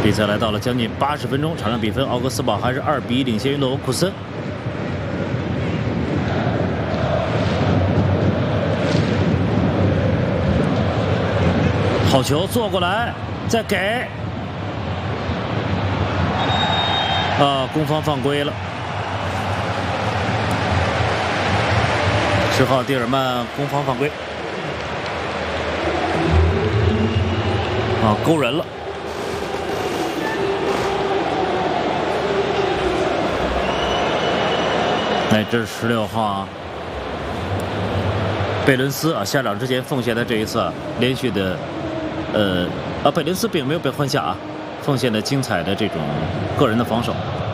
比赛来到了将近80分钟，场上比分奥格斯堡还是2比1领先于勒沃库森。好球，做过来，再给。攻方犯规了。10号蒂尔曼攻方犯规。勾人了。这是16号贝伦斯下场之前奉献的这一次连续的，贝伦斯并没有被换下奉献的精彩的这种个人的防守。